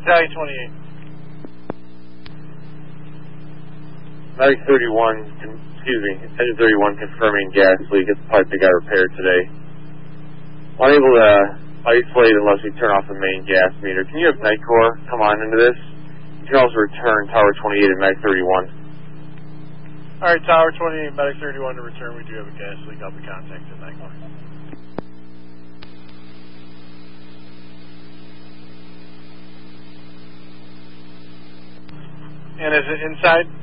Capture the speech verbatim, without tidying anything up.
Valley twenty-eight. Medic thirty-one, excuse me, Engine thirty-one confirming gas leak. It's the pipe that got repaired today. Unable to isolate unless we turn off the main gas meter. Can you have Nightcore come on into this? You can also return Tower twenty-eight and Medic thirty-one. Alright, Tower twenty-eight, Medic thirty-one to return. We do have a gas leak. I'll be contacting Nightcore. And is it inside?